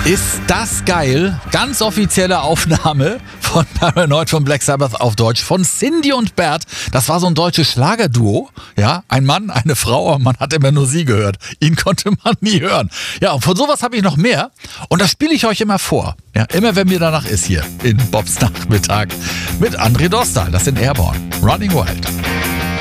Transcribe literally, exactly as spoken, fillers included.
Ist das geil? Ganz offizielle Aufnahme von Paranoid von Black Sabbath auf Deutsch von Cindy und Bert. Das war so ein deutsches Schlagerduo. Ja, ein Mann, eine Frau, aber man hat immer nur sie gehört. Ihn konnte man nie hören. Ja, und von sowas habe ich noch mehr. Und das spiele ich euch immer vor. Ja, immer wenn mir danach ist hier in Bobs Nachmittag mit André Dostal. Das sind Airborne. Running Wild.